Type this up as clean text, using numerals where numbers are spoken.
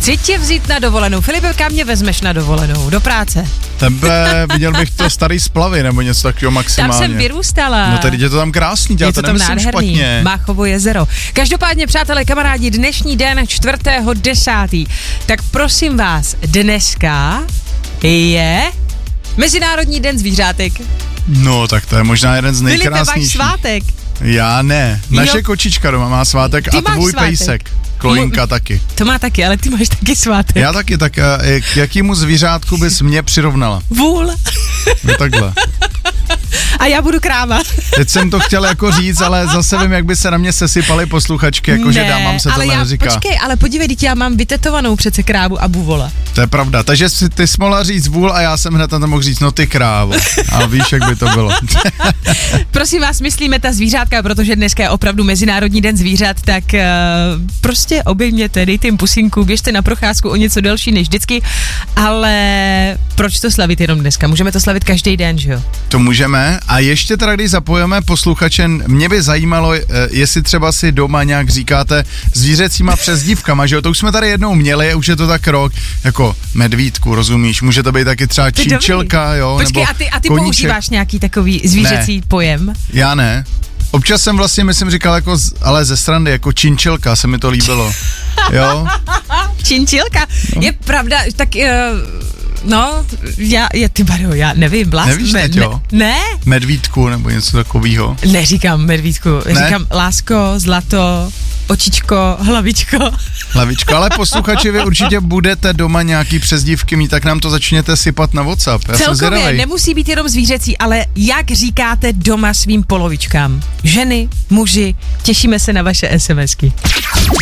Chci tě vzít na dovolenou. Filipe, kam mě vezmeš na dovolenou? Do práce. Tebe, viděl bych to Starý Splavy, nebo něco takového maximálně. Tam jsem vyrůstala. No teď je to tam krásný, já to nemyslím špatně. Máchovo jezero. Každopádně, přátelé, kamarádi, dnešní den 4.10. Tak prosím vás, dneska je Mezinárodní den zvířátek. No, tak to je možná jeden z nejkrásnějších. Filipe, máš svátek? Já ne. Naše kočička doma má svátek a tvůj pejsek. Kloinka taky. To má taky, ale ty máš taky svátek. Já taky, tak k jakýmu zvířátku bys mě přirovnala? Vůl. No takhle. A já budu kráva. Teď jsem to chtěl jako říct, ale zase vím, jak by se na mě sesypaly posluchačky, jakože dámám se to neříká. Počkej, ale podívej, teď já mám vytetovanou přece krávu a buvola. To je pravda, takže ty jsi mohla říct vůl a já jsem hned na to mohl říct, no ty krávo. A víš, jak by to bylo. Prosím vás, myslíme ta zvířátka, protože dneska je opravdu Mezinárodní den zvířat, tak prostě obejměte, dejte jim pusinku, běžte na procházku o něco delší než vždycky, ale proč to slavit jenom dneska? Můžeme to slavit každý den, že jo? To můžeme a ještě teda, když zapojeme posluchače, mě by zajímalo, jestli třeba si doma nějak říkáte zvířecíma přezdívkama, že jo? To už jsme tady jednou měli, už je to tak rok, jako medvídku, rozumíš? Může to být taky třeba činčilka, jo? Počkej, nebo a ty koníček. používáš nějaký takový zvířecí pojem? Já ne. Občas jsem vlastně, myslím, říkal jako, ale ze srandy, jako činčilka, se mi to líbilo. Jo? Činčilka? No. Je pravda, tak... No, já nevím, Nevíš teď, jo? Ne? Medvídku nebo něco takového. Neříkám medvídku, říkám lásko, zlato, očičko, hlavičko. Hlavičko, ale posluchači, vy určitě budete doma nějaký přezdívky mít, tak nám to začněte sypat na WhatsApp. Celkově nemusí být jenom zvířecí, ale jak říkáte doma svým polovičkám? Ženy, muži, těšíme se na vaše SMSky.